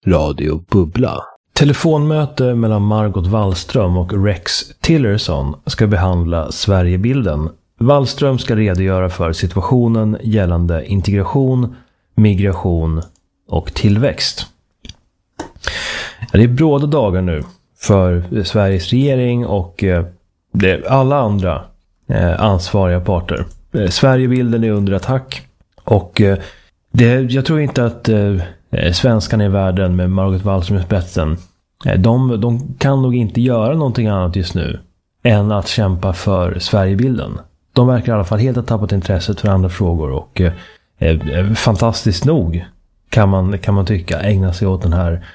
Radio Bubbla. Telefonmöte mellan Margot Wallström och Rex Tillerson ska behandla Sverigebilden. Wallström ska redogöra för situationen gällande integration, migration och tillväxt. Det är bråda dagar nu för Sveriges regering och alla andra ansvariga parter. Sverigebilden är under attack och jag tror inte att svenskarna i världen med Margot Wallström i spetsen, de kan nog inte göra någonting annat just nu än att kämpa för Sverigebilden. De verkar i alla fall helt ha tappat intresset för andra frågor och fantastiskt nog kan man tycka ägna sig åt den här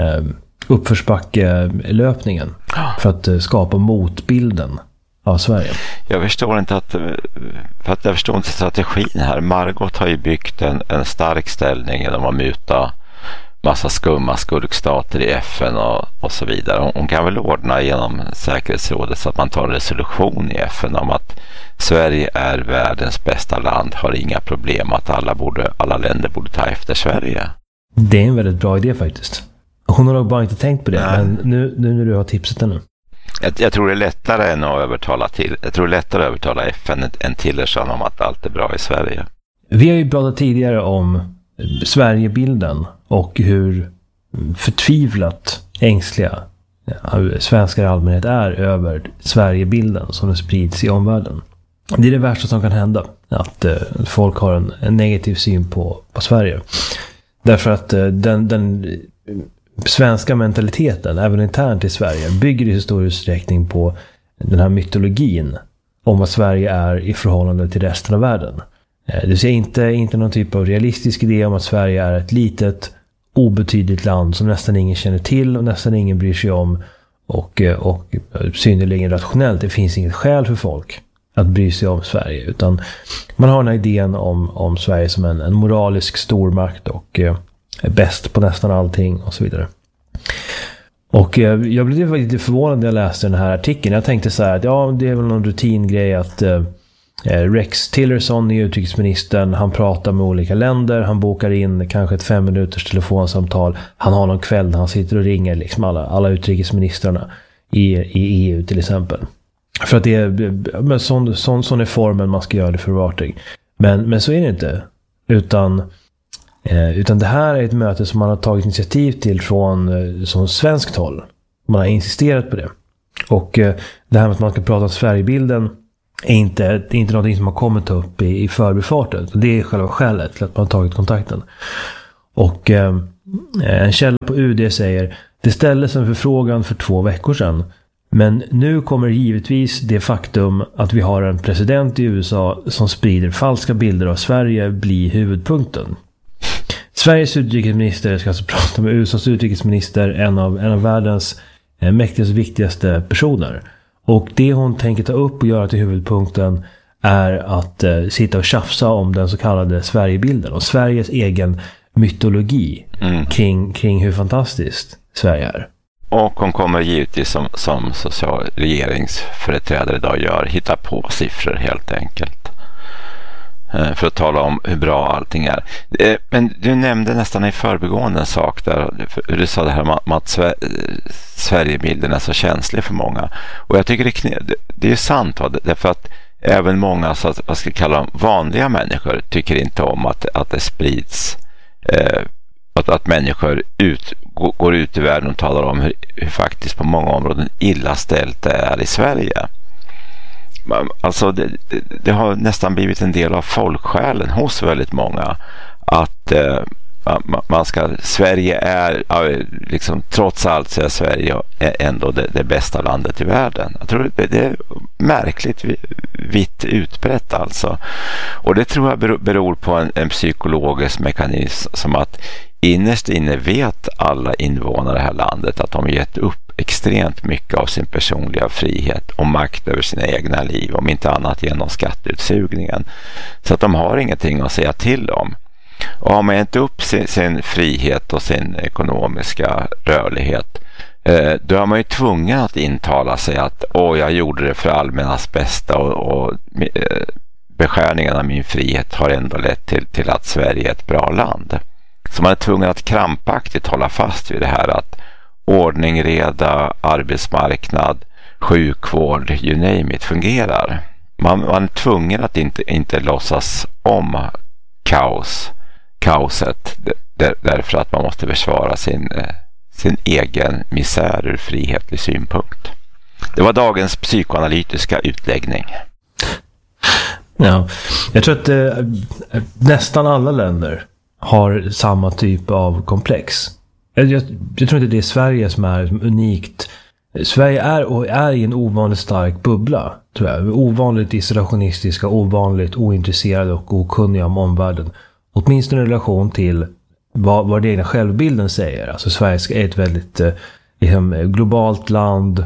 uppförsbacke-löpningen för att skapa motbilden av Sverige. Jag förstår inte jag förstår inte strategin här. Margot har ju byggt en stark ställning genom att muta massa skumma skurkstater i FN och så vidare. Hon kan väl ordna genom säkerhetsrådet så att man tar en resolution i FN om att Sverige är världens bästa land, har inga problem, att alla länder borde ta efter Sverige. Det är en väldigt bra idé faktiskt. Hon har nog bara inte tänkt på det, men nu när du har tipset nu. Jag tror det är lättare än att övertala FN än Tillerson om att allt är bra i Sverige. Vi har ju pratat tidigare om Sverigebilden och hur förtvivlat ängsliga svenskar i allmänhet är över Sverigebilden som den sprids i omvärlden. Det är det värsta som kan hända, att folk har en negativ syn på Sverige. Därför att den svenska mentaliteten, även internt i Sverige, bygger i stor utsträckning på den här mytologin om vad Sverige är i förhållande till resten av världen. Det vill säga inte någon typ av realistisk idé om att Sverige är ett litet, obetydligt land som nästan ingen känner till och nästan ingen bryr sig om och synnerligen rationellt. Det finns inget skäl för folk att bry sig om Sverige, utan man har den här idén om Sverige som en moralisk stormakt och är bäst på nästan allting och så vidare. Och jag blev lite förvånad när jag läste den här artikeln. Jag tänkte så här att det är väl någon rutingrej att Rex Tillerson är utrikesministern, han pratar med olika länder, han bokar in kanske ett 5 minuters telefonsamtal, han har någon kväll när han sitter och ringer liksom alla utrikesministrarna i EU till exempel. För att det är sån är formen man ska göra det för vartig. Men så är det inte. Utan det här är ett möte som man har tagit initiativ till från svenskt håll. Man har insisterat på det. Och det här med att man ska prata om Sverigebilden är inte någonting som har kommit upp i förbifarten. Det är själva skälet till att man har tagit kontakten. Och en källa på UD säger: det ställdes en förfrågan för 2 veckor sedan. Men nu kommer givetvis det faktum att vi har en president i USA som sprider falska bilder av Sverige bli huvudpunkten. Sveriges utrikesminister ska alltså prata med USAs utrikesminister, en av världens mäktigaste och viktigaste personer. Och det hon tänker ta upp och göra till huvudpunkten är att sitta och tjafsa om den så kallade Sverigebilden och Sveriges egen mytologi kring hur fantastiskt Sverige är. Och hon kommer givetvis som social regeringsföreträdare idag gör, hitta på siffror helt enkelt. För att tala om hur bra allting är. Men du nämnde nästan i förbigående en sak där. Du sa det här om att Sverigebilden är så känslig för många. Och jag tycker det är sant. Därför att även många, så att, vad ska jag kalla dem, vanliga människor tycker inte om att det sprids. Att människor går ut i världen och talar om hur faktiskt på många områden illa ställt det är i Sverige. Alltså det har nästan blivit en del av folksjälen hos väldigt många att Sverige är liksom, trots allt så är Sverige ändå det bästa landet i världen. Jag tror det är märkligt vitt utbrett alltså. Och det tror jag beror på en psykologisk mekanism som att innerst inne vet alla invånare i det här landet att de gett upp extremt mycket av sin personliga frihet och makt över sina egna liv, om inte annat genom skatteutsugningen. Så att de har ingenting att säga till om. Och har man inte upp sin frihet och sin ekonomiska rörlighet, då är man ju tvungen att intala sig att jag gjorde det för allmännas bästa och beskärningen av min frihet har ändå lett till att Sverige är ett bra land. Så man är tvungen att krampaktigt hålla fast vid det här att ordning, reda, arbetsmarknad, sjukvård, you name it, fungerar. Man är tvungen att inte låtsas om kaoset därför att man måste försvara sin egen misär ur frihetlig synpunkt. Det var dagens psykoanalytiska utläggning. Ja, jag tror att nästan alla länder har samma typ av komplex. Jag tror inte det är Sverige som är unikt. Sverige är i en ovanligt stark bubbla, tror jag. Ovanligt isolationistiska, ovanligt ointresserade och okunniga om omvärlden. Åtminstone i relation till vad den egna självbilden säger. Alltså Sverige är ett väldigt globalt land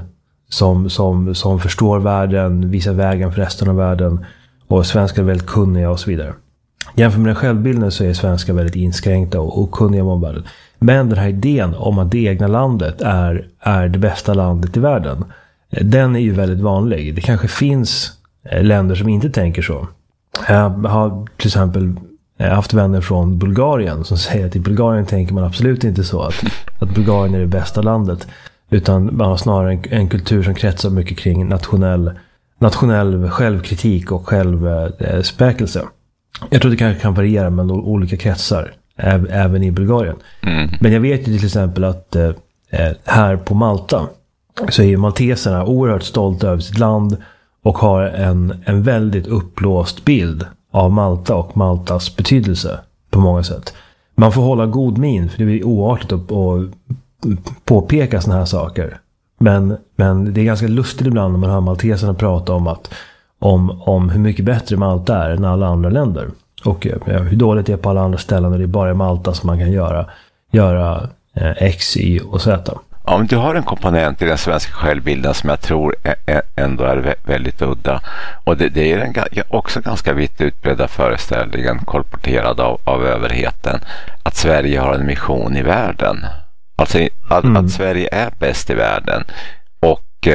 som förstår världen, visar vägen för resten av världen. Och svenskar är väldigt kunniga och så vidare. Jämfört med den självbilden så är svenskar väldigt inskränkta och okunniga om omvärlden. Men den här idén om att det egna landet är det bästa landet i världen, den är ju väldigt vanlig. Det kanske finns länder som inte tänker så. Jag har till exempel haft vänner från Bulgarien som säger att i Bulgarien tänker man absolut inte så att Bulgarien är det bästa landet. Utan man har snarare en kultur som kretsar mycket kring nationell självkritik och självspäkelse. Jag tror det kanske kan variera med olika kretsar även i Bulgarien. Men jag vet ju till exempel att här på Malta så är ju malteserna oerhört stolta över sitt land och har en väldigt uppblåst bild av Malta och Maltas betydelse på många sätt. Man får hålla god min, för det är oartigt att påpeka såna här saker. Men det är ganska lustigt ibland när man hör malteserna prata om hur mycket bättre Malta är än alla andra länder. Och hur dåligt det är på alla andra ställen, och det är bara i Malta som man kan göra X, Y och Z. Ja, men du har en komponent i den svenska självbilden som jag tror ändå är väldigt udda. Och det är också ganska vitt utbredda föreställningen, kolporterad av överheten, att Sverige har en mission i världen. Alltså att Sverige är bäst i världen. Och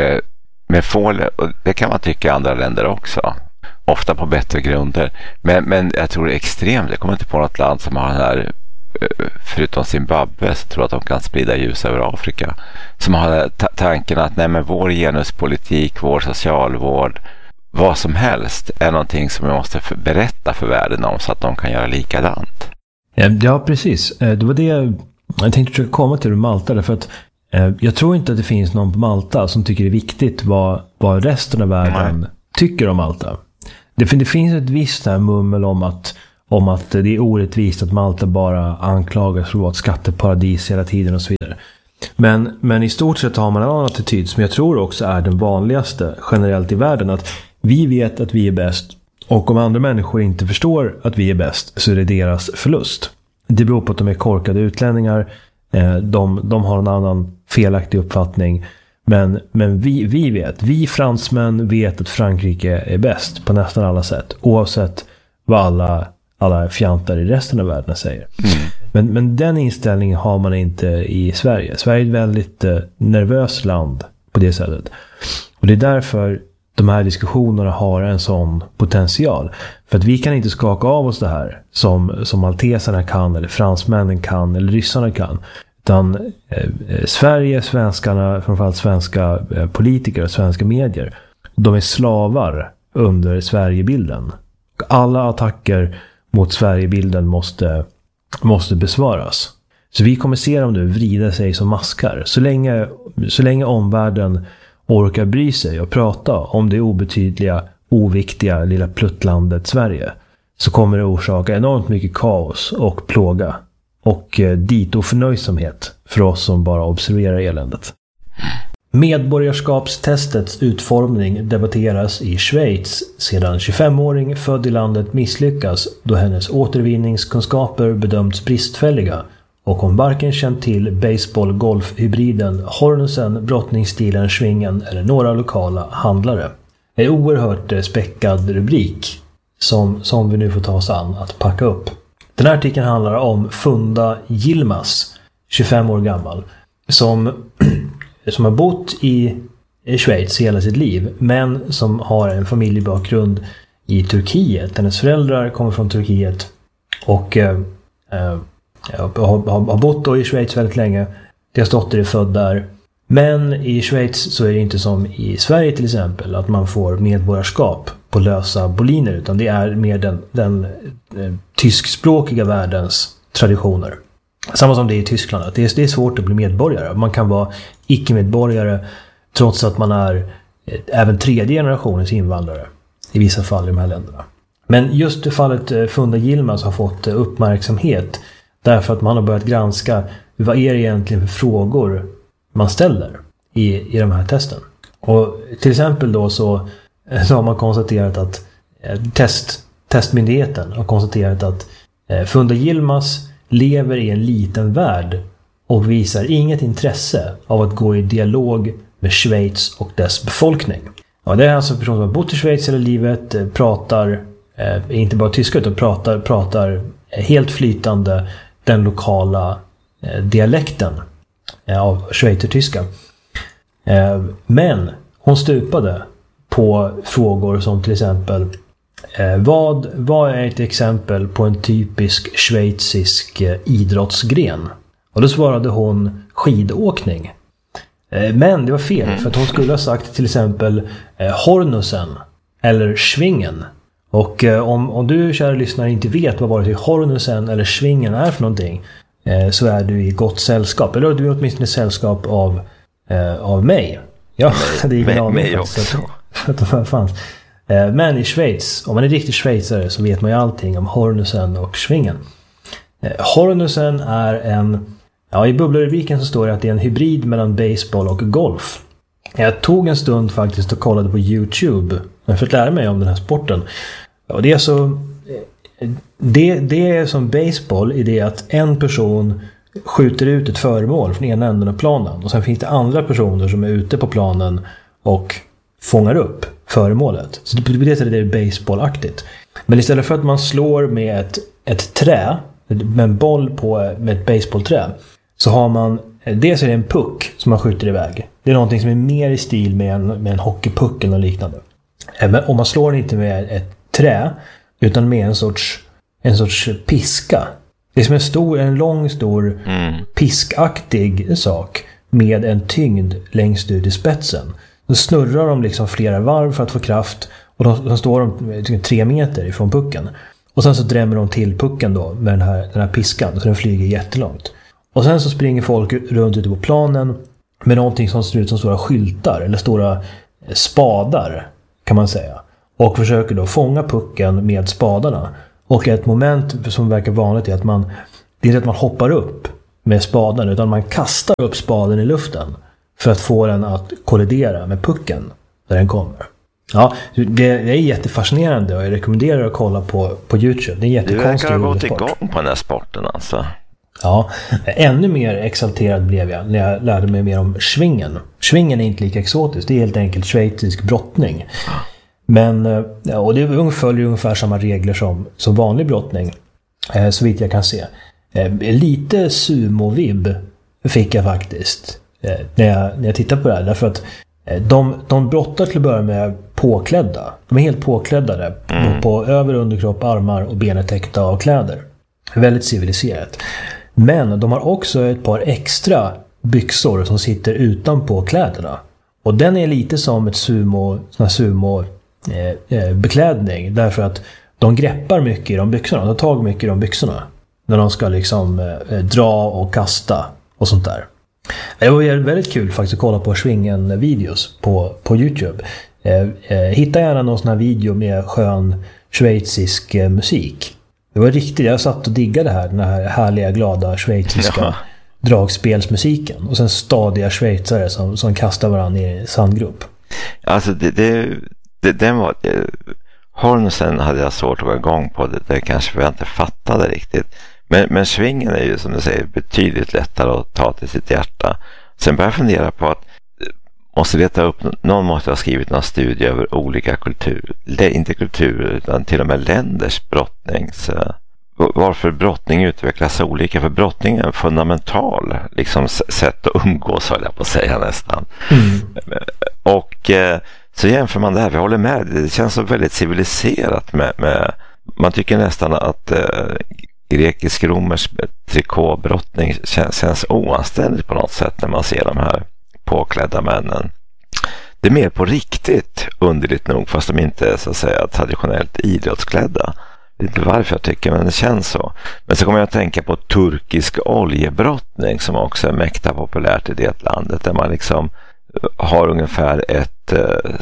det kan man tycka i andra länder också. Ofta på bättre grunder. Men jag tror det är extremt. Jag kommer inte på något land som har den här, förutom Zimbabwe, så tror jag att de kan sprida ljus över Afrika, som har tanken att men vår genuspolitik, vår socialvård, vad som helst är någonting som vi måste berätta för världen om så att de kan göra likadant. Ja, precis. Det var det jag tänkte försöka komma till Malta, därför att jag tror inte att det finns någon på Malta som tycker det är viktigt vad resten av världen tycker om Malta. Det finns ett visst här mummel om att det är orättvist att Malta bara anklagas för att vara ett skatteparadis hela tiden och så vidare. Men i stort sett har man en annan attityd som jag tror också är den vanligaste generellt i världen, att vi vet att vi är bäst, och om andra människor inte förstår att vi är bäst så är det deras förlust. Det beror på att de är korkade utlänningar, de har en annan felaktig uppfattning. Men vi fransmän vet att Frankrike är bäst på nästan alla sätt, oavsett vad alla fjantar i resten av världen säger. Men den inställningen har man inte i Sverige. Sverige är ett väldigt nervöst land på det sättet. Och det är därför de här diskussionerna har en sån potential. För att vi kan inte skaka av oss det här som malteserna kan, eller fransmännen kan, eller ryssarna kan. Utan Sverige, svenskarna, framförallt svenska politiker och svenska medier, de är slavar under Sverigebilden. Alla attacker mot Sverigebilden måste besvaras. Så vi kommer se dem nu vrida sig som maskar. Så länge omvärlden orkar bry sig och prata om det obetydliga, oviktiga lilla pluttlandet Sverige, så kommer det orsaka enormt mycket kaos och plåga och dito förnöjsamhet för oss som bara observerar eländet. Medborgarskapstestets utformning debatteras i Schweiz sedan 25-åring född i landet misslyckas då hennes återvinningskunskaper bedömts bristfälliga och hon varken känt till baseball-golf-hybriden, Hornusen, brottningsstilen, svingen eller några lokala handlare. En oerhört späckad rubrik som vi nu får ta oss an att packa upp. Den här artikeln handlar om Funda Yilmaz, 25 år gammal, som har bott i Schweiz hela sitt liv, men som har en familjebakgrund i Turkiet. Hennes föräldrar kommer från Turkiet och har bott då i Schweiz väldigt länge. Deras dotter är född där. Men i Schweiz så är det inte som i Sverige till exempel att man får medborgarskap på lösa boliner, utan det är mer den tyskspråkiga världens traditioner. Samma som det är i Tyskland, att det är svårt att bli medborgare. Man kan vara icke-medborgare trots att man är även tredje generationens invandrare i vissa fall i de här länderna. Men just det fallet Funda Yilmaz har fått uppmärksamhet därför att man har börjat granska vad är det egentligen för frågor man ställer i de här testen. Och till exempel då så har man konstaterat att testmyndigheten har konstaterat att Funda Yilmaz lever i en liten värld och visar inget intresse av att gå i dialog med Schweiz och dess befolkning. Ja, det är alltså en person som har bott i Schweiz hela livet, pratar inte bara tyska utan pratar helt flytande den lokala dialekten av schweizertyska. Men hon stupade på frågor som till exempel vad är ett exempel på en typisk schweizisk idrottsgren? Och då svarade hon skidåkning. Men det var fel, för att hon skulle ha sagt till exempel Hornussen eller Schwingen. Och om du, kära lyssnare, inte vet vad vare sig Hornussen eller Schwingen är för någonting, så är du i gott sällskap. Eller du är åtminstone sällskap av mig. Ja, det är ingen aning faktiskt att det fanns. Men i Schweiz, om man är riktigt schweizare, så vet man ju allting om Hornussen och Schwingen. Hornussen är i bubblerubriken så står det att det är en hybrid mellan baseball och golf. Jag tog en stund faktiskt och kollade på YouTube för att lära mig om den här sporten. Och det är så... Det är som baseball i det att en person skjuter ut ett föremål från ena änden av planen. Och sen finns det andra personer som är ute på planen och fångar upp föremålet. Så det är baseballaktigt. Men istället för att man slår med ett trä, med en boll med ett baseballträ, så har man, dels är det en puck som man skjuter iväg. Det är någonting som är mer i stil med en hockeypuck och liknande. Men om man slår inte med ett trä utan med en sorts piska. Det är som en lång stor piskaktig sak med en tyngd längst ut i spetsen. Då snurrar de liksom flera varv för att få kraft, och de står de 3 meter ifrån pucken. Och sen så drämmer de till pucken då med den här piskan, så den flyger jättelångt. Och sen så springer folk runt ute på planen med någonting som ser ut som stora skyltar eller stora spadar kan man säga. Och försöker då fånga pucken med spadarna. Och ett moment som verkar vanligt är att det är inte att man hoppar upp med spaden, utan man kastar upp spaden i luften för att få den att kollidera med pucken där den kommer. Ja, det är jättefascinerande och jag rekommenderar att kolla på YouTube. Det är jättekonstigt. Du verkar ha gått igång på den här sporten alltså. Ja, ännu mer exalterad blev jag när jag lärde mig mer om Schwingen. Schwingen är inte lika exotiskt, det är helt enkelt schweizisk brottning. Men, och det följer ungefär samma regler som vanlig brottning, så vitt jag kan se. Lite sumo-vibb fick jag faktiskt när jag tittar på det här. Därför att de brottar till att börja med påklädda. De är helt påklädda på över- och underkropp, armar och ben täckta av kläder. Väldigt civiliserat. Men de har också ett par extra byxor som sitter utanpå kläderna. Och den är lite som ett sumo beklädning, därför att de greppar mycket i de byxorna. De tar mycket i de byxorna när de ska liksom dra och kasta och sånt där. Det var väldigt kul faktiskt att kolla på Schwingen-videos på YouTube. Hitta gärna någon sån här video med skön schweizisk musik. Det var riktigt, jag satt och diggade den här härliga, glada schweiziska dragspelsmusiken. Och sen stadiga schweizare som kastar varandra i sandgrop. Alltså den var... Hornussen hade jag svårt att gå igång på. Det kanske jag inte fattade riktigt. Men Schwingen är ju, som du säger, betydligt lättare att ta till sitt hjärta. Sen började jag fundera på att måste leta upp, någon måste ha skrivit någon studie över olika inte kulturer utan till och med länders brottnings. Varför brottning utvecklas olika, för brottning är en fundamental liksom, sätt att umgås, höll jag på att säga nästan. Och så jämför man det här, vi håller med, det känns så väldigt civiliserat med man tycker nästan att grekisk-romersk trikåbrottning känns oanständigt på något sätt när man ser de här påklädda männen. Det är mer på riktigt, underligt nog, fast de inte är så att säga traditionellt idrottsklädda. Det är inte varför jag tycker, men det känns så. Men så kommer jag att tänka på turkisk oljebrottning som också är mäkta populärt i det landet, där man liksom har ungefär ett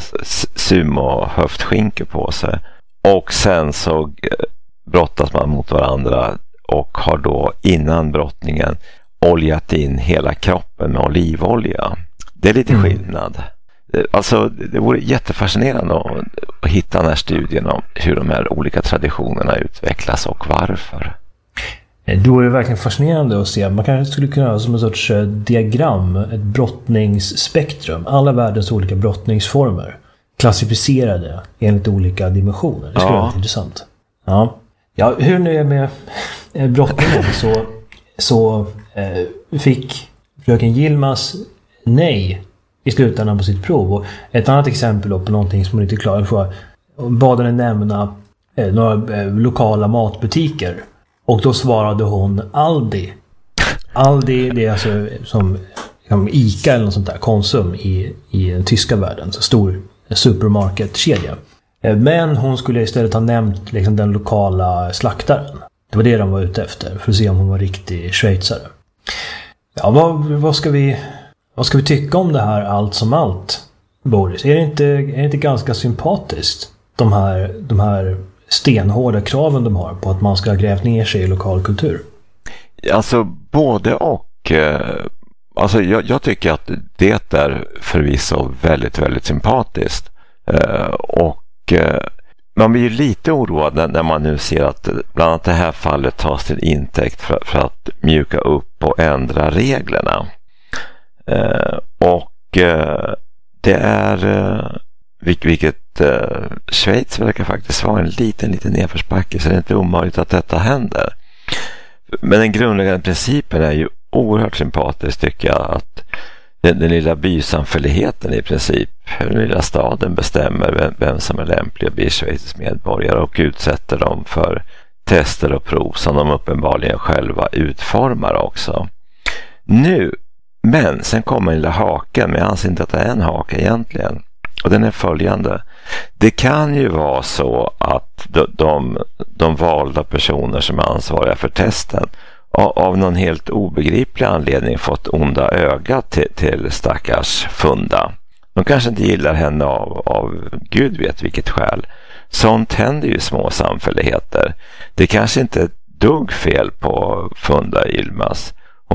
sumo-höftskynke på sig. Och sen så brottas man mot varandra och har då innan brottningen oljat in hela kroppen med olivolja. Det är lite skillnad. Alltså det vore jättefascinerande att hitta den här studien om hur de här olika traditionerna utvecklas och varför. Det vore verkligen fascinerande att se. Man kanske skulle kunna ha som en sorts diagram, ett brottningsspektrum. Alla världens olika brottningsformer klassificerade enligt olika dimensioner. Det skulle vara intressant. Ja, hur nu är med brottningen så fick fröken Yilmaz nej i slutändan på sitt prov. Och ett annat exempel på någonting som hon inte klarade för, bad henne nämna några lokala matbutiker. Och då svarade hon Aldi. Aldi, det är alltså som Ica eller något sånt där, Konsum i den tyska världen. Så stor supermarketkedja. Men hon skulle istället ha nämnt liksom den lokala slaktaren. Det var det de var ute efter, för att se om hon var riktig schweizare. Ja, vad ska vi tycka om det här allt som allt, Boris? Är det inte ganska sympatiskt, de här stenhårda kraven de har på att man ska gräva ner sig i lokal kultur? Alltså både och. Alltså jag tycker att det är förvisso väldigt, väldigt sympatiskt. Och man blir ju lite oroad när man nu ser att bland annat det här fallet tas till intäkt för att mjuka upp och ändra reglerna. Och det är vilket Schweiz verkar faktiskt vara en liten nedförsbacke, så det är inte omöjligt att detta händer. Men den grundläggande principen är ju oerhört sympatisk, tycker jag, att den lilla bysamfälligheten i princip, den lilla staden bestämmer vem som är lämplig att bli schweizisk medborgare och utsätter dem för tester och prov som de uppenbarligen själva utformar också. Men sen kommer en lilla haken, men jag anser inte att det är en hake egentligen. Och den är följande. Det kan ju vara så att de valda personer som är ansvariga för testen av någon helt obegriplig anledning fått onda ögat till stackars Funda. De kanske inte gillar henne av Gud vet vilket skäl. Sånt händer ju i små samfälligheter. Det kanske inte är ett dugg fel på Funda Yilmaz.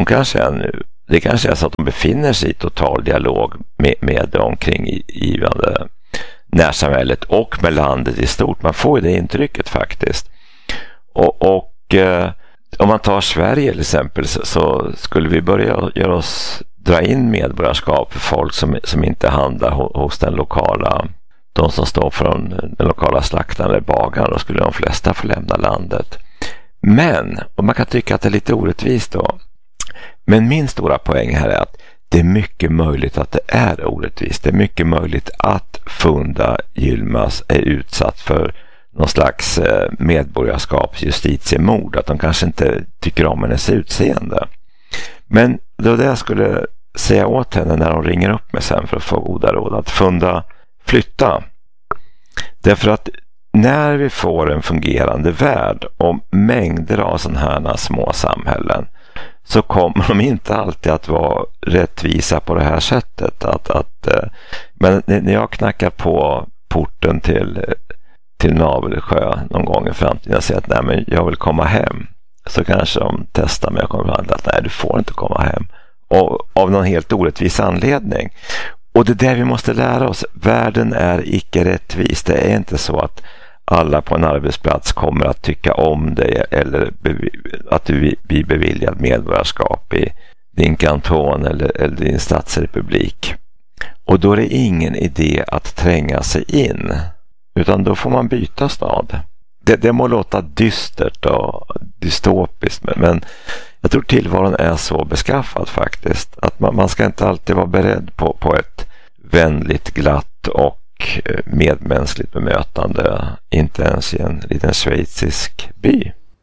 Det kanske är så att de befinner sig i total dialog med det omkringgivande närsamhället och med landet i stort. Man får ju det intrycket faktiskt. Och om man tar Sverige till exempel, så skulle vi börja göra oss dra in medborgarskap för folk som inte handlar hos den lokala, de som står för den lokala slaktaren eller bagaren, då skulle de flesta få lämna landet. Men, och man kan tycka att det är lite orättvist då, men min stora poäng här är att det är mycket möjligt att det är orättvist. Det är mycket möjligt att Funda Yilmaz är utsatt för någon slags medborgarskapsjustitiemord, att de kanske inte tycker om hennes utseende. Men det var det jag skulle säga åt henne när hon ringer upp mig sen för att få goda råd, att Funda, flytta. Därför att när vi får en fungerande värld och mängder av sådana här små samhällen, så kommer de inte alltid att vara rättvisa på det här sättet. Men när jag knackar på porten till Navelsjö någon gång i framtiden och säger att nej, men jag vill komma hem, så kanske de testar mig och kommer fram till att nej, du får inte komma hem. Och av någon helt orättvis anledning. Och det är där vi måste lära oss. Världen är icke rättvis. Det är inte så att alla på en arbetsplats kommer att tycka om dig eller att du blir beviljad medborgarskap i din kanton eller din stadsrepublik. Och då är det ingen idé att tränga sig in, utan då får man byta stad. Det må låta dystert och dystopiskt, men jag tror tillvaron är så beskaffad faktiskt att man ska inte alltid vara beredd på ett vänligt, glatt och medmänskligt bemötande, inte ens i en liten schweizisk by.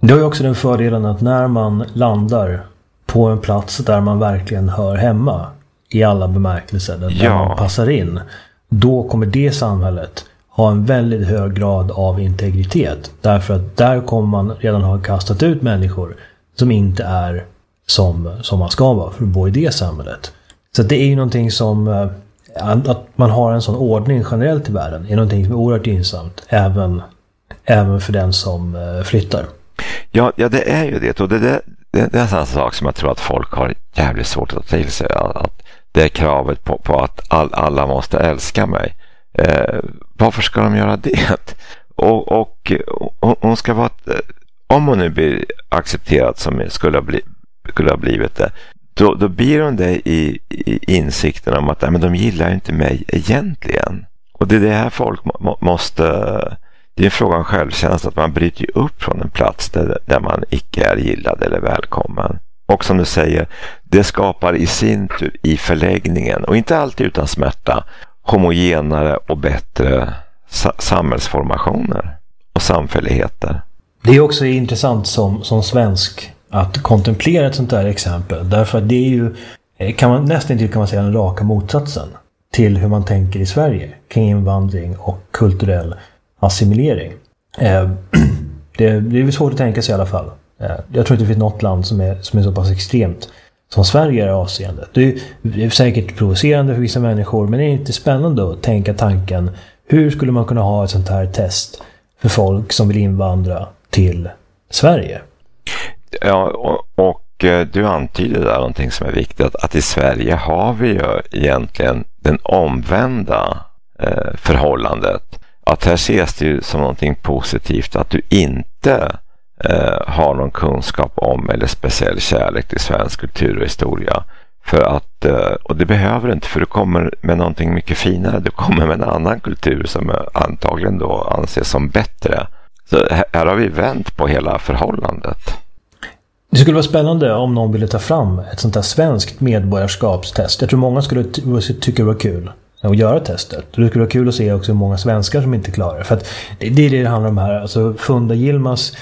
Det har ju också den fördelen att när man landar på en plats där man verkligen hör hemma i alla bemärkelser, där man passar in, då kommer det samhället ha en väldigt hög grad av integritet. Därför att där kommer man redan ha kastat ut människor som inte är som man ska vara för att bo i det samhället. Så det är ju någonting som, att man har en sån ordning generellt i världen, är någonting som är oerhört gynnsamt även för den som flyttar. Ja, det är ju det. Och det är en sån sak som jag tror att folk har jävligt svårt att ta till sig. Att det är kravet på att alla måste älska mig. Varför ska de göra det? Och hon ska vara, om hon nu blir accepterad som skulle ha blivit det, då blir hon det i insikten om att men de gillar ju inte mig egentligen. Och det är det här folk måste, det är en fråga om självkänsla, att man bryter upp från en plats där man icke är gillad eller välkommen. Och som du säger, det skapar i sin tur i förläggningen, och inte alltid utan smärta, homogenare och bättre samhällsformationer och samfälligheter. Det är också intressant som svensk att kontemplera ett sånt där exempel. Därför att det är ju, nästan kan man säga, den raka motsatsen till hur man tänker i Sverige kring invandring och kulturell assimilering. Det är svårt att tänka sig i alla fall. Jag tror inte det finns något land som är så pass extremt som Sverige är avseende. Det är säkert provocerande för vissa människor, men det är inte spännande att tänka tanken, hur skulle man kunna ha ett sånt här test för folk som vill invandra till Sverige? Ja, och du antyder där någonting som är viktigt, att i Sverige har vi ju egentligen den omvända förhållandet. Att här ses det ju som någonting positivt att du inte har någon kunskap om eller speciell kärlek till svensk kultur och historia. För att, och det behöver du inte, för du kommer med någonting mycket finare. Du kommer med en annan kultur som antagligen då anses som bättre. Så här har vi vänt på hela förhållandet. Det skulle vara spännande om någon ville ta fram ett sånt här svenskt medborgarskapstest. Jag tror många skulle tycka det var kul att göra testet. Det skulle vara kul att se också hur många svenskar som inte klarar det. För att det är det handlar om här. Alltså Funda Yilmaz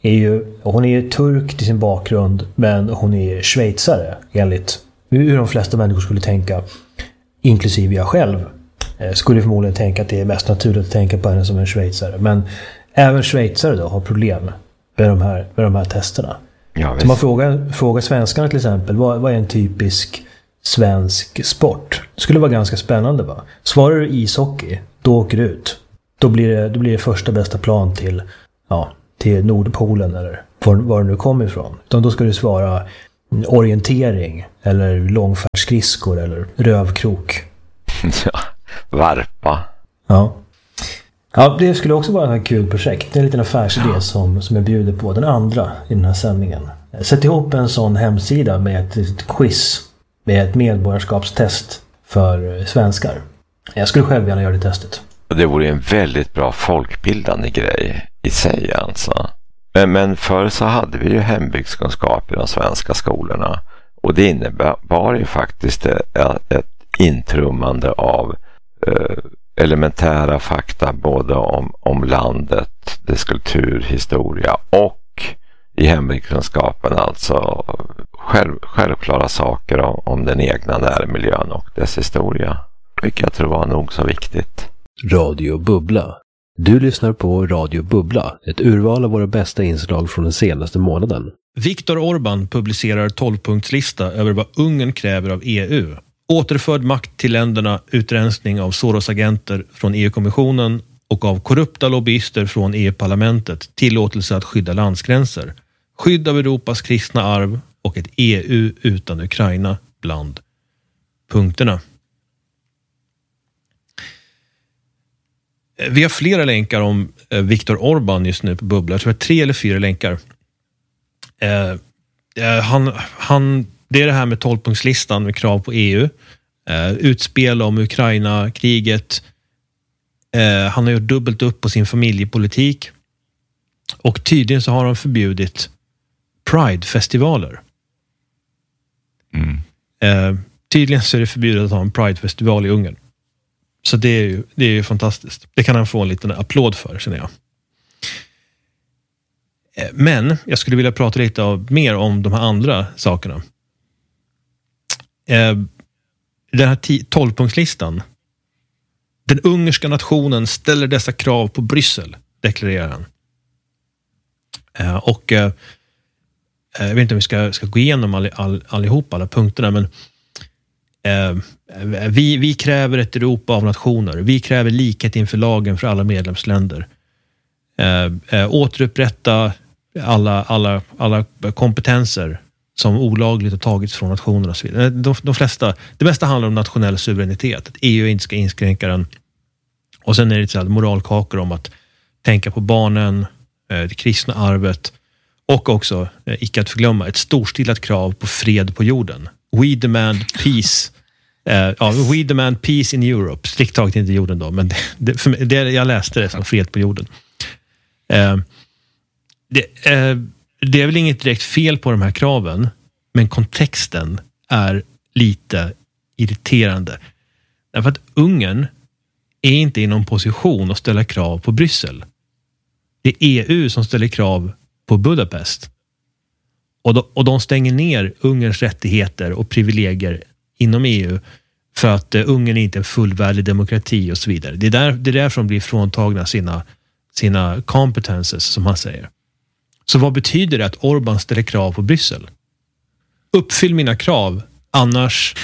hon är turk till sin bakgrund, men hon är schweizare enligt hur de flesta människor skulle tänka, inklusive jag själv. Skulle förmodligen tänka att det är mest naturligt att tänka på henne som en schweizare. Men även schweizare då har problem med de här testerna. Ja, så man frågar svenskarna till exempel, vad är en typisk svensk sport? Det skulle vara ganska spännande, va? Svarar du ishockey, då åker du ut. Då blir det första bästa plan till Nordpolen eller var du nu kommer ifrån. Utan då ska du svara orientering eller långfärdsskridskor eller rövkrok. Ja, varpa. Ja, det skulle också vara ett kul projekt. Det är en liten affärsidé som jag bjuder på, den andra i den här sändningen. Sätt ihop en sån hemsida med ett quiz, med ett medborgarskapstest för svenskar. Jag skulle själv gärna göra det testet. Det vore en väldigt bra folkbildande grej i sig alltså. Men förr så hade vi ju hembygdskunskap i de svenska skolorna. Och det innebar ju faktiskt ett intrummande av elementära fakta både om landet, dess kultur, historia och i hembygdskunskapen alltså självklara saker om den egna närmiljön och dess historia. Vilket jag tror var nog så viktigt. Radio Bubbla. Du lyssnar på Radio Bubbla, ett urval av våra bästa inslag från den senaste månaden. Viktor Orbán publicerar 12-punktslista över vad Ungern kräver av EU. Återförd makt till länderna, utrensning av Soros-agenter från EU-kommissionen och av korrupta lobbyister från EU-parlamentet, tillåtelse att skydda landsgränser, skydd av Europas kristna arv och ett EU utan Ukraina bland punkterna. Vi har flera länkar om Viktor Orbán just nu på Bubbla. Jag tror det är 3 eller 4 länkar. Det är det här med 12-punktslistan med krav på EU. Utspel om Ukraina-kriget. Han har gjort dubbelt upp på sin familjepolitik. Och tydligen så har han förbjudit Pride-festivaler. Tydligen så är det förbjudet att ha en Pride-festival i Ungern. Så det är ju fantastiskt. Det kan han få en liten applåd för, känner jag. Men jag skulle vilja prata lite mer om de här andra sakerna. Den här 12-punktslistan. Den ungerska nationen ställer dessa krav på Bryssel, deklarerar han. Jag vet inte om vi ska gå igenom allihopa, alla punkterna, men vi kräver ett Europa av nationer. Vi kräver likhet inför lagen för alla medlemsländer. Återupprätta alla kompetenser som olagligt har tagits från nationerna och så vidare. Det mesta handlar om nationell suveränitet. Att EU inte ska inskränka den. Och sen är det så här moralkakor om att tänka på barnen, det kristna arvet och också, icke att förglömma, ett storstilat krav på fred på jorden. We demand peace. We demand peace in Europe. Strikt taget inte jorden då, men jag läste det som fred på jorden. Det är väl inget direkt fel på de här kraven, men kontexten är lite irriterande. Därför att Ungern är inte i någon position att ställa krav på Bryssel. Det är EU som ställer krav på Budapest. Och de stänger ner Ungerns rättigheter och privilegier inom EU för att Ungern är inte en fullvärdig demokrati och så vidare. Det är därför de blir fråntagna sina competences, som han säger. Så vad betyder det att Orbán ställer krav på Bryssel? Uppfyll mina krav, annars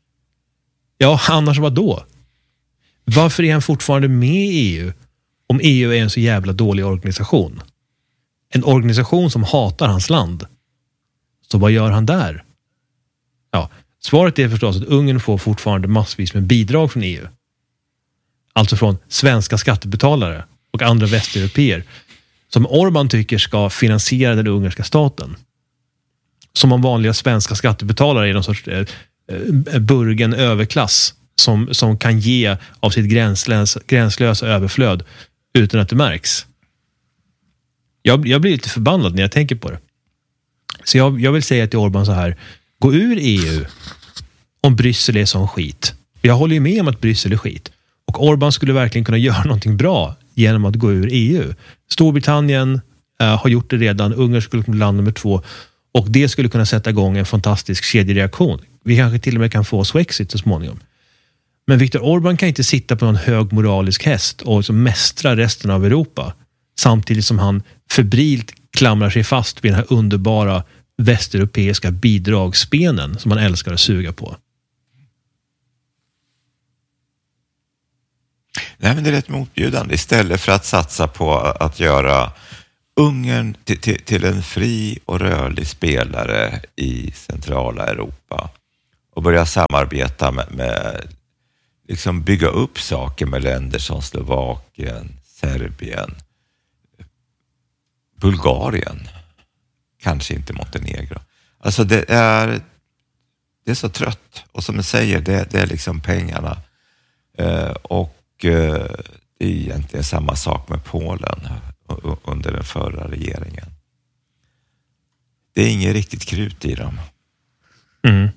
vad då? Varför är han fortfarande med i EU om EU är en så jävla dålig organisation? En organisation som hatar hans land. Så vad gör han där? Ja, svaret är förstås att Ungern får fortfarande massvis med bidrag från EU. Alltså från svenska skattebetalare och andra västeuropeer som Orbán tycker ska finansiera den ungerska staten. Som om vanliga svenska skattebetalare är någon sorts burgen överklass som kan ge av sitt gränslösa överflöd utan att det märks. Jag blir lite förbannad när jag tänker på det. Så jag vill säga till Orbán så här: gå ur EU om Bryssel är sån skit. Jag håller ju med om att Bryssel är skit. Och Orbán skulle verkligen kunna göra någonting bra genom att gå ur EU. Storbritannien har gjort det redan. Ungern skulle kunna land nummer 2. Och det skulle kunna sätta igång en fantastisk kedjereaktion. Vi kanske till och med kan få Swexit så småningom. Men Viktor Orbán kan inte sitta på någon hög moralisk häst och så mästra resten av Europa. Samtidigt som han febrilt klamrar sig fast vid den här underbara västeuropeiska bidragsspenen som man älskar att suga på. Nej, men det är rätt motbjudande. Istället för att satsa på att göra Ungern till en fri och rörlig spelare i centrala Europa och börja samarbeta med liksom bygga upp saker med länder som Slovakien, Serbien, Bulgarien, kanske inte Montenegro. Alltså det är så trött. Och som jag säger, det är liksom pengarna. Och det är egentligen samma sak med Polen under den förra regeringen. Det är inget riktigt krut i dem. Mm.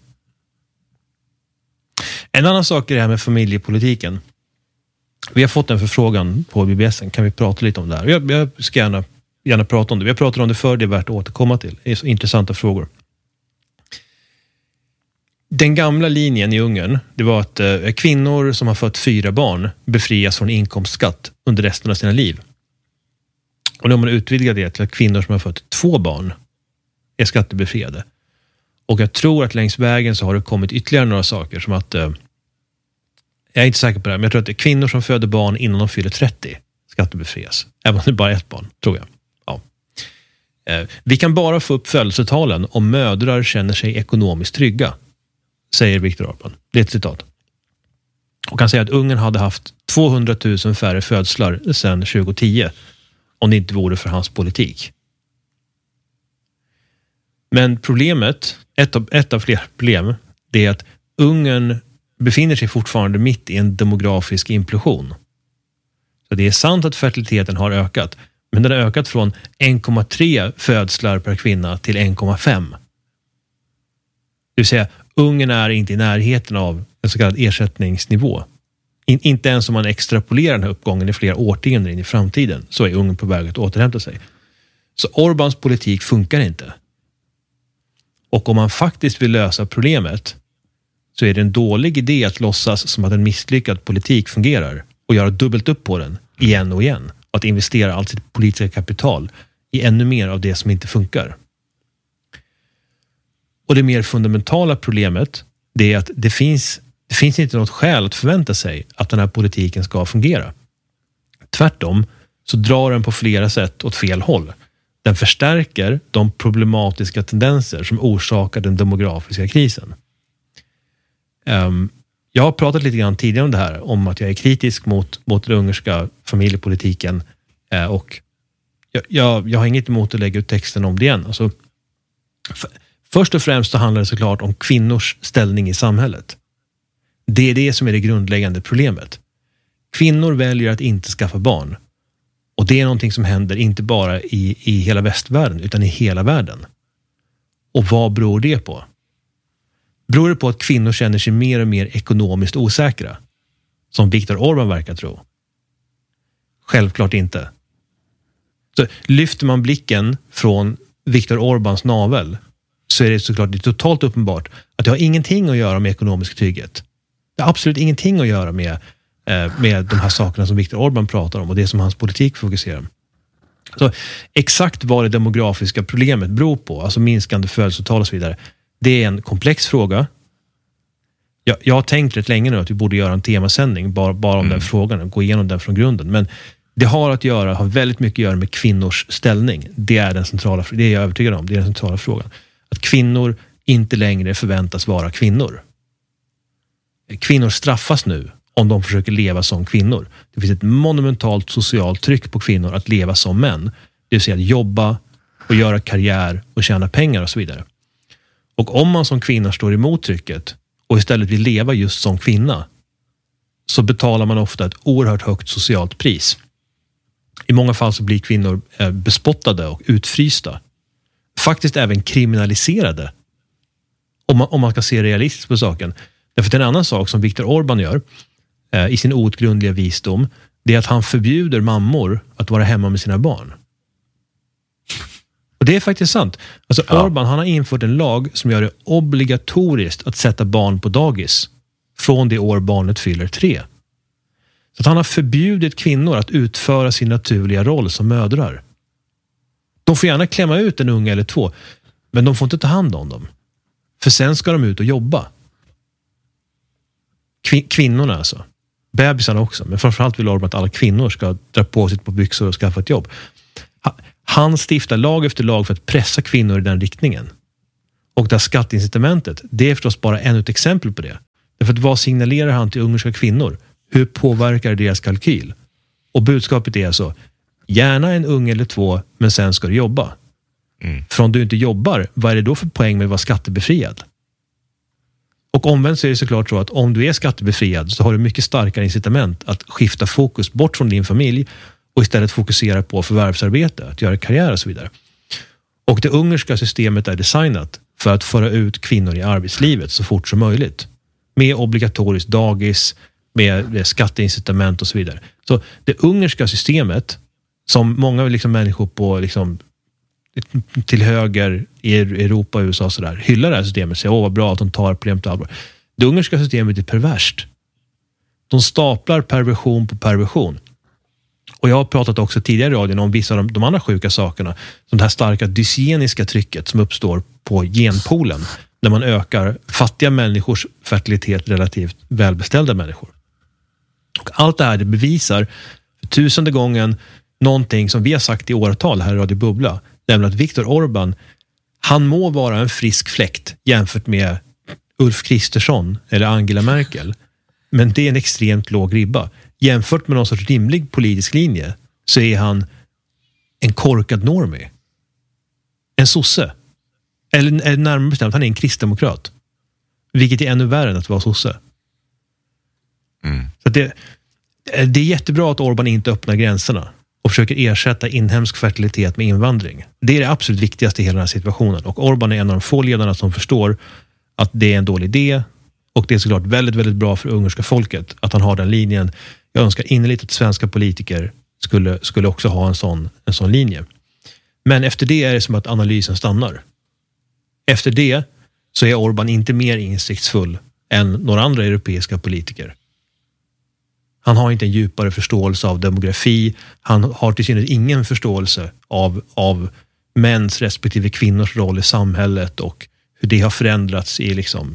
En annan sak är det här med familjepolitiken. Vi har fått en förfrågan på BBS:en. Kan vi prata lite om det här? Jag ska gärna prata om det. Vi har pratat om det förr, det är värt att återkomma till. Det är så intressanta frågor. Den gamla linjen i Ungern, det var att kvinnor som har fött 4 barn befrias från inkomstskatt under resten av sina liv. Och nu har man utvidgat det till att kvinnor som har fött 2 barn är skattebefriade. Och jag tror att längs vägen så har det kommit ytterligare några saker som att jag är inte säker på det här, men jag tror att det är kvinnor som föder barn innan de fyller 30 skattebefrias. Även om det är bara 1 barn, tror jag. Ja. Vi kan bara få upp födelsetalen om mödrar känner sig ekonomiskt trygga, säger Viktor Orbán. Det är ett citat. Och han säger att Ungern hade haft 200 000 färre födslar sedan 2010 om det inte vore för hans politik. Men problemet, ett av flera problem, det är att Ungern befinner sig fortfarande mitt i en demografisk implosion. Så det är sant att fertiliteten har ökat, men den har ökat från 1,3 födslar per kvinna till 1,5. Det vill säga, Ungern är inte i närheten av en så kallad ersättningsnivå. Inte ens om man extrapolerar den här uppgången i flera årtionden in i framtiden så är Ungern på väg att återhämta sig. Så Orbáns politik funkar inte. Och om man faktiskt vill lösa problemet så är det en dålig idé att låtsas som att en misslyckad politik fungerar och göra dubbelt upp på den igen och igen. Och att investera allt sitt politiska kapital i ännu mer av det som inte funkar. Och det mer fundamentala problemet, det är att det finns inte något skäl att förvänta sig att den här politiken ska fungera. Tvärtom så drar den på flera sätt åt fel håll. Den förstärker de problematiska tendenser som orsakar den demografiska krisen. Jag har pratat lite grann tidigare om det här, om att jag är kritisk mot den ungerska familjepolitiken, och jag har inget emot att lägga ut texten om det igen. Alltså, först och främst så handlar det såklart om kvinnors ställning i samhället. Det är det som är det grundläggande problemet. Kvinnor väljer att inte skaffa barn. Och det är någonting som händer inte bara i hela västvärlden utan i hela världen. Och vad beror det på? Beror det på att kvinnor känner sig mer och mer ekonomiskt osäkra? Som Viktor Orbán verkar tro. Självklart inte. Så lyfter man blicken från Viktor Orbáns navel så är det såklart det totalt uppenbart att det har ingenting att göra med ekonomisk trygghet. Det har absolut ingenting att göra med de här sakerna som Viktor Orbán pratar om och det som hans politik fokuserar. Så exakt vad det demografiska problemet beror på, alltså minskande födelsetal och så vidare, det är en komplex fråga. Jag har tänkt rätt länge nu att vi borde göra en temasändning bara om den frågan och gå igenom den från grunden. Men det har väldigt mycket att göra med kvinnors ställning. Det är den centrala, det är jag övertygad om, det är den centrala frågan. Att kvinnor inte längre förväntas vara kvinnor. Kvinnor straffas nu om de försöker leva som kvinnor. Det finns ett monumentalt socialt tryck på kvinnor att leva som män. Det vill säga att jobba och göra karriär och tjäna pengar och så vidare. Och om man som kvinna står emot trycket och istället vill leva just som kvinna, så betalar man ofta ett oerhört högt socialt pris. I många fall så blir kvinnor bespottade och utfrysta. Faktiskt även kriminaliserade. Om man ska se realistiskt på saken. Därför att en annan sak som Viktor Orbán gör i sin outgrundliga visdom, det är att han förbjuder mammor att vara hemma med sina barn. Och det är faktiskt sant. Alltså Orbán, han har infört en lag som gör det obligatoriskt att sätta barn på dagis från det år barnet fyller 3. Så att han har förbjudit kvinnor att utföra sin naturliga roll som mödrar. De får gärna klämma ut en unge eller 2, men de får inte ta hand om dem. För sen ska de ut och jobba. Kvinnorna alltså. Bebisarna också. Men framförallt vill Orbán att alla kvinnor ska dra på sig på byxor och skaffa ett jobb. Han stiftar lag efter lag för att pressa kvinnor i den riktningen. Och där skatteincitamentet, det är förstås bara ännu ett exempel på det. Därför att vad signalerar han till ungerska kvinnor? Hur påverkar deras kalkyl? Och budskapet är alltså, gärna en unge eller 2, men sen ska du jobba. För om du inte jobbar, vad är det då för poäng med att vara skattebefriad? Och omvänt så är det såklart så att om du är skattebefriad så har du mycket starkare incitament att skifta fokus bort från din familj och istället fokusera på förvärvsarbete, att göra karriär och så vidare. Och det ungerska systemet är designat för att föra ut kvinnor i arbetslivet så fort som möjligt. Med obligatoriskt dagis, med skatteincitament och så vidare. Så det ungerska systemet, som många människor på till höger i Europa och USA och sådär hyllar det här systemet och säger vad bra att de tar problemet på allvar. Det ungerska systemet är perverst. De staplar perversion på perversion. Och jag har pratat också tidigare i radion om vissa av de andra sjuka sakerna, som det här starka dysgeniska trycket som uppstår på genpoolen när man ökar fattiga människors fertilitet relativt välbeställda människor. Och allt det här, det bevisar för 1000:e gången någonting som vi har sagt i åratal här i Radio Bubbla, nämligen att Viktor Orbán, han må vara en frisk fläkt jämfört med Ulf Kristersson eller Angela Merkel, men det är en extremt låg ribba. Jämfört med någon sorts rimlig politisk linje så är han en korkad normie. En sosse. Eller närmare bestämt, han är en kristdemokrat. Vilket är ännu värre än att vara sosse. Så det är jättebra att Orbán inte öppnar gränserna och försöker ersätta inhemsk fertilitet med invandring. Det är det absolut viktigaste i hela den här situationen. Och Orbán är en av de få ledarna som förstår att det är en dålig idé. Och det är såklart väldigt, väldigt bra för ungerska folket att han har den linjen. Jag önskar innerligt att svenska politiker skulle också ha en sån linje. Men efter det är det som att analysen stannar. Efter det så är Orbán inte mer insiktsfull än några andra europeiska politiker. Han har inte en djupare förståelse av demografi. Han har till synes ingen förståelse av mäns respektive kvinnors roll i samhället och hur det har förändrats i liksom,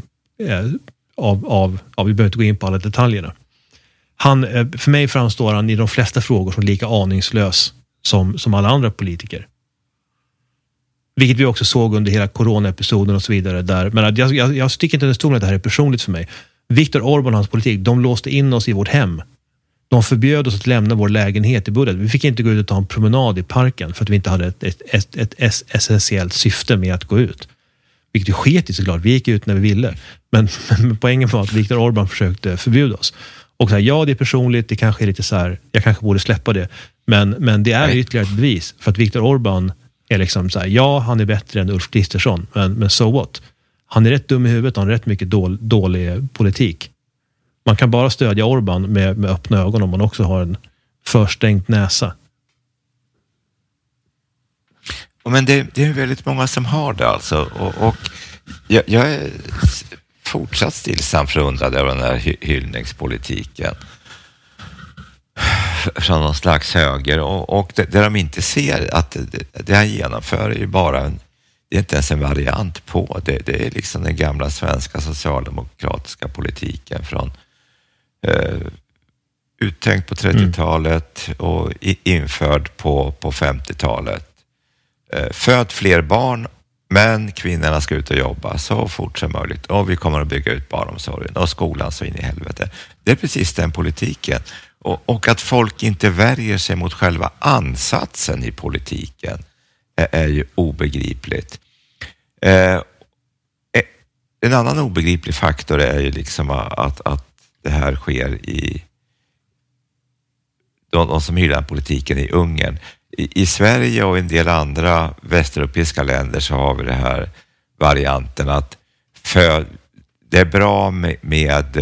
vi behöver inte gå in på alla detaljerna. För mig framstår han i de flesta frågor som lika aningslös som alla andra politiker. Vilket vi också såg under hela coronaepisoden och så vidare. Där. Men jag sticker inte under stolen att det här är personligt för mig. Viktor Orbán och hans politik, de låste in oss i vårt hem. De förbjöd oss att lämna vår lägenhet i Budapest. Vi fick inte gå ut och ta en promenad i parken för att vi inte hade ett essentiellt syfte med att gå ut. Vilket vi sket i såklart. Vi gick ut när vi ville. Men poängen var att Viktor Orbán försökte förbjuda oss. Och så här, ja, det är personligt. Det kanske är lite så här, jag kanske borde släppa det. Men det är ytterligare ett bevis. För att Viktor Orbán är liksom så här, ja, han är bättre än Ulf Kristersson. Men so what? Han är rätt dum i huvudet. Han har rätt mycket dålig politik. Man kan bara stödja Orbán med öppna ögon om man också har en förstängt näsa. Men det är väldigt många som har det alltså. Och jag är fortsatt stillsamt förundrad över den här hyllningspolitiken från någon slags höger. Och det de inte ser att det han genomför är ju bara det är inte ens en variant på. Det är liksom den gamla svenska socialdemokratiska politiken från uttänkt på 30-talet och införd på 50-talet. Föd fler barn, men kvinnorna ska ut och jobba så fort som möjligt. Och vi kommer att bygga ut barnomsorgen och skolan så in i helvete. Det är precis den politiken. Och att folk inte värjer sig mot själva ansatsen i politiken är ju obegripligt. En annan obegriplig faktor är ju liksom att det här sker i de som hyllar politiken i Ungern. I Sverige och en del andra västeuropeiska länder så har vi det här varianten att det är bra med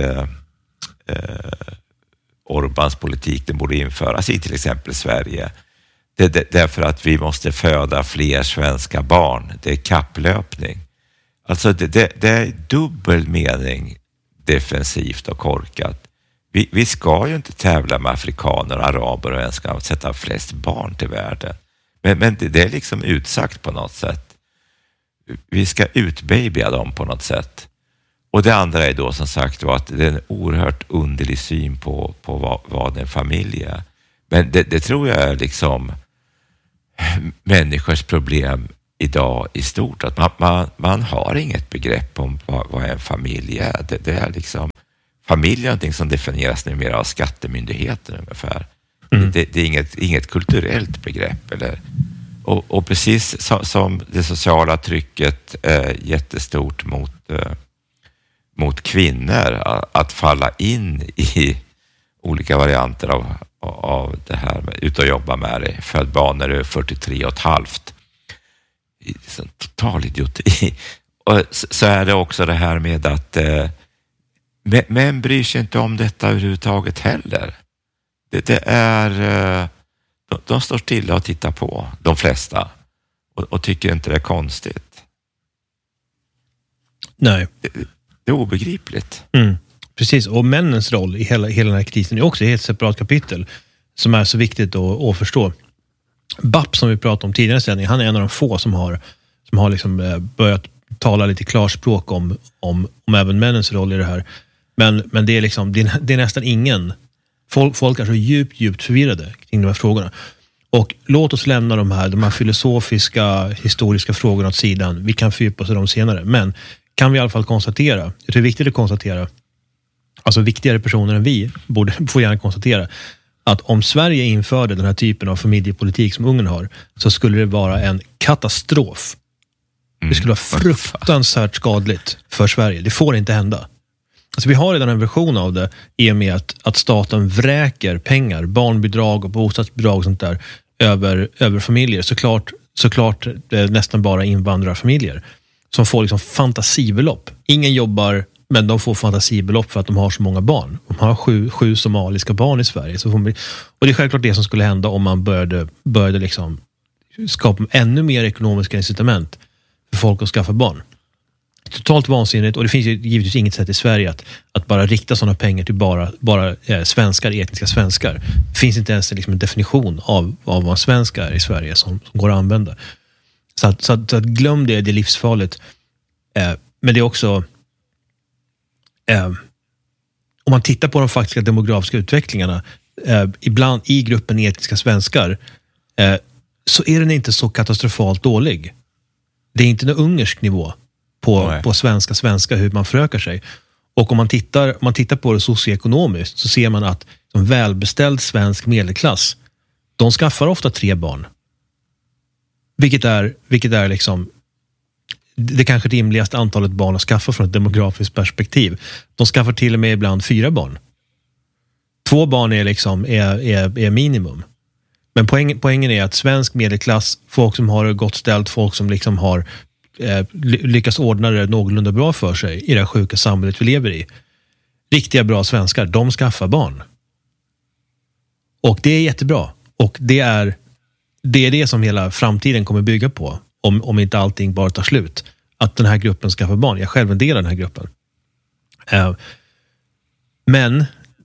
Orbáns politik, den borde införas i till exempel Sverige. Därför att vi måste föda fler svenska barn. Det är kapplöpning. Alltså det är dubbel mening defensivt och korkat. Vi ska ju inte tävla med afrikaner och araber och ens ska sätta flest barn till världen. Men det är liksom utsagt på något sätt. Vi ska utbabya dem på något sätt. Och det andra är då som sagt att det är en oerhört underlig syn på vad en familj är. Men det tror jag är liksom människors problem idag i stort. Att man har inget begrepp om vad en familj är. Det är liksom familj är någonting som definieras numera av skattemyndigheten ungefär. Det är inget kulturellt begrepp. Och precis som det sociala trycket är jättestort mot kvinnor att falla in i olika varianter av det här med ut och jobba med det. Född barn när du är 43,5. Total idioti. Och så är det också det här med att män bryr sig inte om detta överhuvudtaget heller. Det är de står stilla och tittar på, de flesta, och tycker inte det är konstigt. Nej. Det är obegripligt. Precis, och männens roll i hela den här krisen är också ett helt separat kapitel som är så viktigt att förstå. BAP som vi pratade om tidigare sändning, han är en av de få som har liksom börjat tala lite klarspråk om även männens roll i det här. Men det är liksom, det är nästan ingen. Folk är så djupt förvirrade kring de här frågorna. Och låt oss lämna de här filosofiska, historiska frågorna åt sidan. Vi kan fördjupa oss i dem senare. Men kan vi i alla fall konstatera, jag tror det är viktigt att konstatera, alltså viktigare personer än vi får gärna konstatera, att om Sverige införde den här typen av familjepolitik som Ungern har, så skulle det vara en katastrof. Det skulle vara fruktansvärt skadligt för Sverige. Det får inte hända. Alltså vi har redan en version av det i och med att staten vräker pengar, barnbidrag och bostadsbidrag och sånt där över familjer. Såklart nästan bara invandrarfamiljer som får liksom fantasibelopp. Ingen jobbar, men de får fantasibelopp för att de har så många barn. De har sju somaliska barn i Sverige. Och det är självklart det som skulle hända om man började liksom skapa ännu mer ekonomiska incitament för folk att skaffa barn. Totalt vansinnigt, och det finns ju givetvis inget sätt i Sverige att bara rikta sådana pengar till bara svenskar, etniska svenskar. Det finns inte ens liksom en definition av vad en svensk är i Sverige som går att använda. Så att glöm det är livsfarligt. Men det är också om man tittar på de faktiska demografiska utvecklingarna ibland i gruppen etniska svenskar så är den inte så katastrofalt dålig. Det är inte en ungersk nivå på svenska hur man förökar sig. Och om man tittar på det socioekonomiskt så ser man att en välbeställd svensk medelklass, de skaffar ofta 3 barn. Vilket är liksom det kanske rimligaste antalet barn att skaffa från ett demografiskt perspektiv. De skaffar till och med ibland 4 barn. 2 barn är minimum. Men poängen är att svensk medelklass, folk som har gott ställt, folk som liksom har lyckas ordna det någorlunda bra för sig i det här sjuka samhället vi lever i. Riktiga bra svenskar, de skaffar barn. Och det är jättebra. Och det är det som hela framtiden kommer bygga på. Om inte allting bara tar slut. Att den här gruppen skaffar barn. Jag själv en del av den här gruppen. Men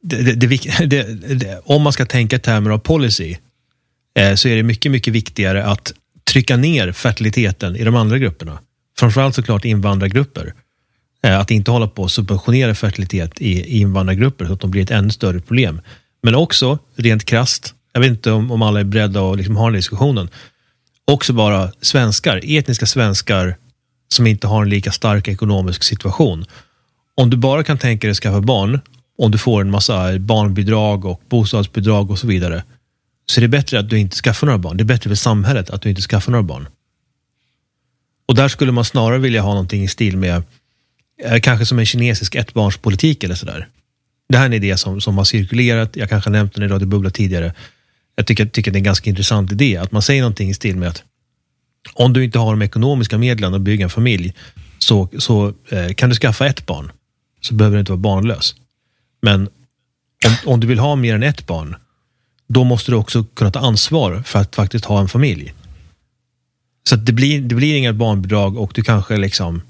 om man ska tänka i termer av policy så är det mycket, mycket viktigare att trycka ner fertiliteten i de andra grupperna. Framförallt såklart invandrargrupper. Att inte hålla på att subventionera fertilitet i invandrargrupper så att de blir ett ännu större problem. Men också, rent krasst, jag vet inte om alla är beredda att liksom ha den diskussionen, också bara svenskar, etniska svenskar som inte har en lika stark ekonomisk situation. Om du bara kan tänka dig att skaffa barn, om du får en massa barnbidrag och bostadsbidrag och så vidare, så är det bättre att du inte skaffar några barn. Det är bättre för samhället att du inte skaffar några barn. Och där skulle man snarare vilja ha någonting i stil med kanske som en kinesisk ettbarnspolitik eller sådär. Det här är en idé som har cirkulerat. Jag kanske nämnt den i Radio Bubbla tidigare. Jag tycker att det är en ganska intressant idé att man säger någonting i stil med att om du inte har de ekonomiska medlen att bygga en familj så kan du skaffa 1 barn. Så behöver du inte vara barnlös. Men om du vill ha mer än 1 barn, då måste du också kunna ta ansvar för att faktiskt ha en familj. Så att det blir inga barnbidrag och du kanske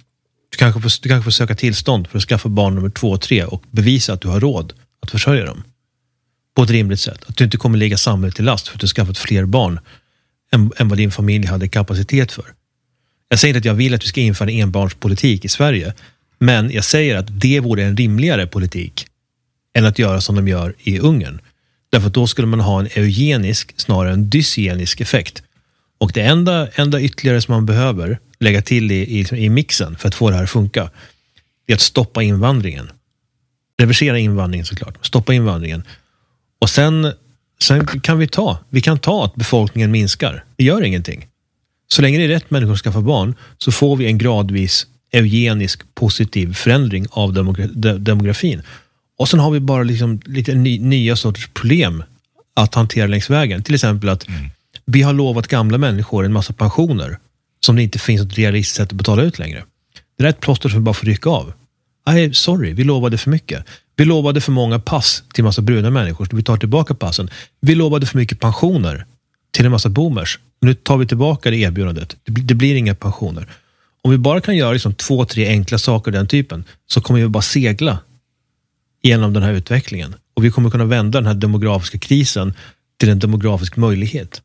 får söka tillstånd för att skaffa barn nummer 2 och 3 och bevisa att du har råd att försörja dem på ett rimligt sätt. Att du inte kommer lägga samhället till last för att du skaffat fler barn än vad din familj hade kapacitet för. Jag säger inte att jag vill att vi ska införa en enbarnspolitik i Sverige, men jag säger att det vore en rimligare politik än att göra som de gör i Ungern. Därför att då skulle man ha en eugenisk snarare än dysgenisk effekt. Och det enda ytterligare som man behöver lägga till i mixen för att få det här att funka är att stoppa invandringen. Reversera invandringen såklart. Stoppa invandringen. Och sen kan vi kan ta att befolkningen minskar. Det gör ingenting. Så länge det är rätt människor ska skaffa barn så får vi en gradvis eugenisk positiv förändring av demografin. Och sen har vi bara liksom lite nya sorters problem att hantera längs vägen. Till exempel att vi har lovat gamla människor en massa pensioner som det inte finns ett realistiskt sätt att betala ut längre. Det är ett plåster som vi bara får rycka av. Sorry, vi lovade för mycket. Vi lovade för många pass till en massa bruna människor så vi tar tillbaka passen. Vi lovade för mycket pensioner till en massa boomers. Nu tar vi tillbaka det erbjudandet. Det blir inga pensioner. Om vi bara kan göra liksom 2-3 enkla saker den typen så kommer vi bara segla genom den här utvecklingen. Och vi kommer kunna vända den här demografiska krisen till en demografisk möjlighet.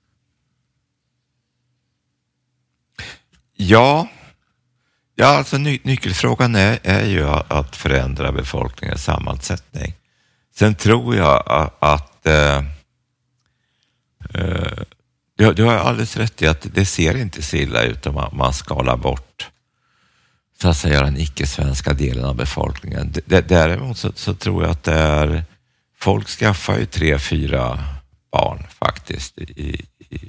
Ja, alltså nyckelfrågan är ju att förändra befolkningens sammansättning. Sen tror jag att du har alldeles rätt i att det ser inte så illa ut om man skalar bort så att säga den icke-svenska delen av befolkningen. Däremot så tror jag att det är folk skaffar ju 3-4 barn faktiskt i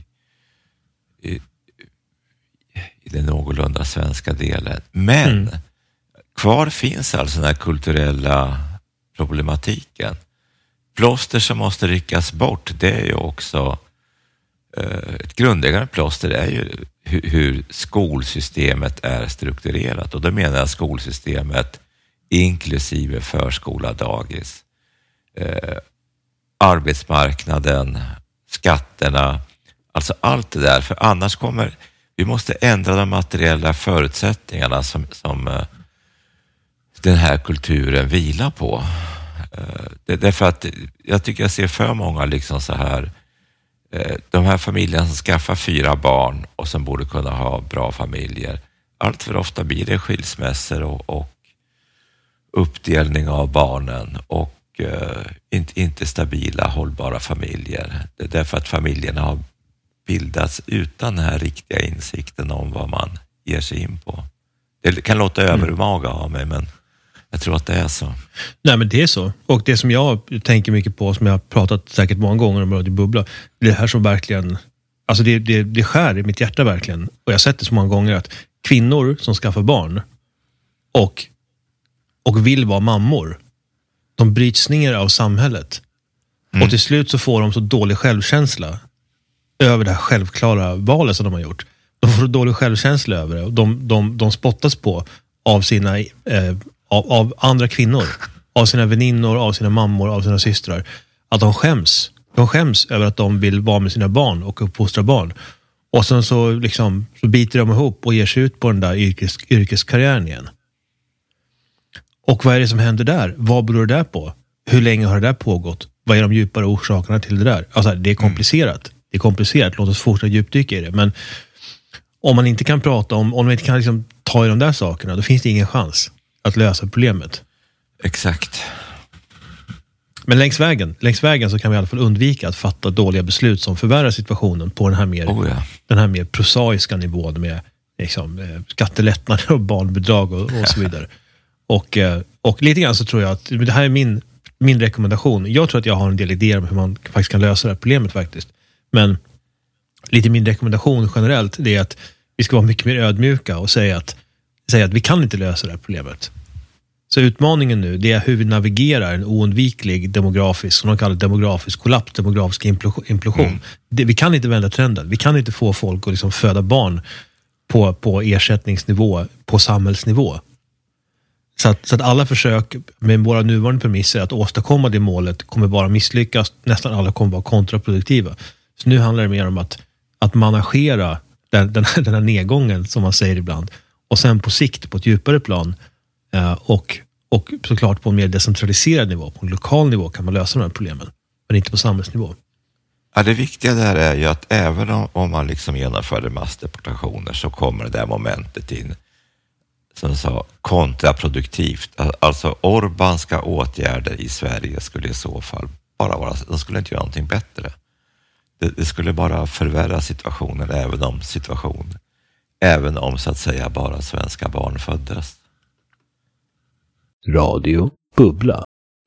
den någorlunda svenska delen. Men kvar finns alltså den här kulturella problematiken. Plåster som måste ryckas bort, det är ju också ett grundläggande plåster är ju hur skolsystemet är strukturerat. Och då menar jag skolsystemet inklusive förskola, dagis, arbetsmarknaden, skatterna, Alltså allt det där, för annars kommer vi måste ändra de materiella förutsättningarna som den här kulturen vilar på. Därför att jag tycker jag ser för många liksom så här, de här familjerna som skaffar 4 barn och som borde kunna ha bra familjer. Allt för ofta blir det skilsmässor och uppdelning av barnen och inte stabila, hållbara familjer. Det är därför att familjerna har bildats utan den här riktiga insikten om vad man ger sig in på. Det kan låta övermaga av mig, men jag tror att det är så. Nej, men det är så. Och det som jag tänker mycket på, som jag har pratat säkert många gånger om Radio Bubbla, det här som verkligen, alltså det skär i mitt hjärta verkligen. Och jag har sett det så många gånger att kvinnor som skaffar barn och vill vara mammor, de bryts ner av samhället. Och till slut så får de så dålig självkänsla över det här självklara valet som de har gjort. De får så dålig självkänsla över det. Och de spottas på av sina av andra kvinnor, av sina väninnor, av sina mammor, av sina systrar, att de skäms. De skäms över att de vill vara med sina barn och uppfostra barn. Och sen så biter de ihop och ger sig ut på den där yrkeskarriären igen. Och vad är det som händer där? Vad beror det där på? Hur länge har det där pågått? Vad är de djupare orsakerna till det där? Alltså det är komplicerat. Det är komplicerat. Låt oss fortsätta djupdyka i det. Men om man inte kan prata om man inte kan liksom ta i de där sakerna, då finns det ingen chans att lösa problemet. Exakt. Men längs vägen så kan vi i alla fall undvika att fatta dåliga beslut som förvärrar situationen på den här mer prosaiska nivån med liksom, skattelättnader och barnbidrag och så vidare. Och lite grann så tror jag att det här är min rekommendation. Jag tror att jag har en del idéer om hur man faktiskt kan lösa det här problemet faktiskt. Men lite min rekommendation generellt, det är att vi ska vara mycket mer ödmjuka och säga att vi kan inte lösa det här problemet. Så utmaningen nu, det är hur vi navigerar en oundviklig demografisk, som de kallar demografisk kollaps, demografisk implosion. Vi kan inte vända trenden. Vi kan inte få folk att liksom föda barn på ersättningsnivå, på samhällsnivå. Så att alla försök med våra nuvarande premisser att åstadkomma det målet kommer bara misslyckas. Nästan alla kommer vara kontraproduktiva. Så nu handlar det mer om att managera den här nedgången som man säger ibland. Och sen på sikt på ett djupare plan och såklart på en mer decentraliserad nivå, på en lokal nivå kan man lösa de här problemen. Men inte på samhällsnivå. Ja, det viktiga där är ju att även om man liksom genomför massdeportationer så kommer det där momentet in som sa kontraproduktivt. Alltså Orbanska åtgärder i Sverige skulle i så fall bara vara, de skulle inte göra någonting bättre. Det skulle bara förvärra situationen även om så att säga bara svenska barn föddes. Radio Bubbla.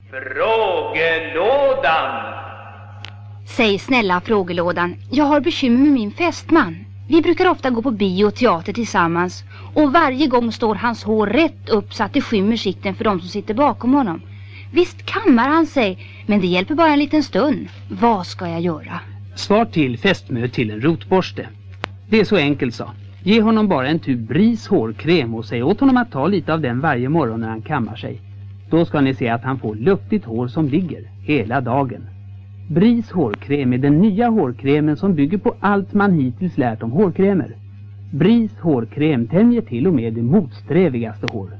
Frågelådan. Säg snälla frågelådan, jag har bekymmer med min fästman. Vi brukar ofta gå på bio och teater tillsammans. Och varje gång står hans hår rätt upp så att det skymmer sikten för de som sitter bakom honom. Visst kammar han sig, men det hjälper bara en liten stund. Vad ska jag göra? Svar till fästmö till en rotborste. Det är så enkelt, så. Ge honom bara en tub Bris hårkräm och säg åt honom att ta lite av den varje morgon när han kammar sig. Då ska ni se att han får luftigt hår som ligger hela dagen. Bris hårkräm är den nya hårkrämen som bygger på allt man hittills lärt om hårkrämer. Bris hårkräm tämjer till och med det motsträvigaste hår.